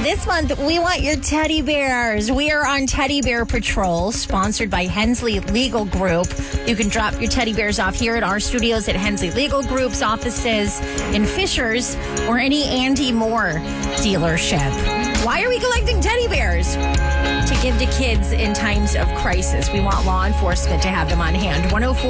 This month, we want your teddy bears. We are on Teddy Bear Patrol, sponsored by Hensley Legal Group. You can drop your teddy bears off here at our studios at Hensley Legal Group's offices in Fishers or any Andy Moore dealership. Why are we collecting teddy bears? To give to kids in times of crisis. We want law enforcement to have them on hand. 104